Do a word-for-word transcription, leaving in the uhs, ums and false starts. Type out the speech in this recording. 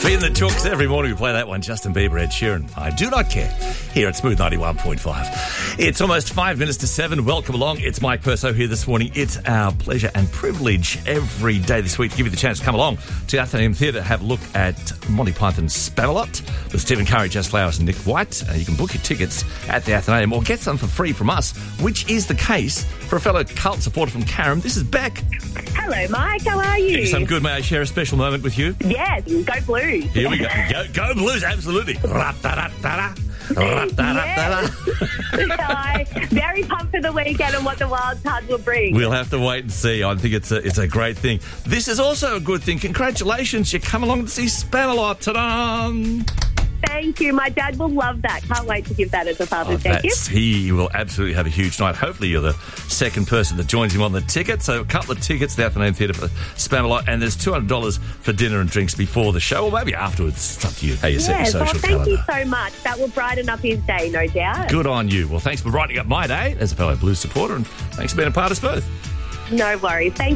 Being the Chooks, every morning we play that one, Justin Bieber, Ed Sheeran. I do not care. Here at Smooth ninety-one point five. It's almost five minutes to seven. Welcome along. It's Mike Perso here this morning. It's our pleasure and privilege every day this week to give you the chance to come along to Athenaeum Theatre, have a look at Monty Python's Spamalot with Stephen Curry, Jess Flowers and Nick White. Uh, you can book your tickets at the Athenaeum or get some for free from us, which is the case for a fellow cult supporter from Carrum. This is Beck. Hello, Mike. How are you? Yes, I'm good. May I share a special moment with you? Yes, go Blues. Here we go. Go, go Blues, absolutely. Ra-da-da-da-da. Ra-da-da-da-da. Yes. Very pumped for the weekend and what the wild cards will bring. We'll have to wait and see. I think it's a, it's a great thing. This is also a good thing. Congratulations. You come along to see Spamalot. Ta-da! Thank you. My dad will love that. Can't wait to give that as a Father's oh, Day gift. He will absolutely have a huge night. Hopefully you're the second person that joins him on the ticket. So a couple of tickets to the Athenaeum Theatre for Spamalot, and there's two hundred dollars for dinner and drinks before the show, or maybe afterwards. It's up to you how you set your Yes, social well, thank calendar. you so much. That will brighten up his day, no doubt. Good on you. Well, thanks for brightening up my day as a fellow Blues supporter, and thanks for being a part of Smooth. No worries. Thank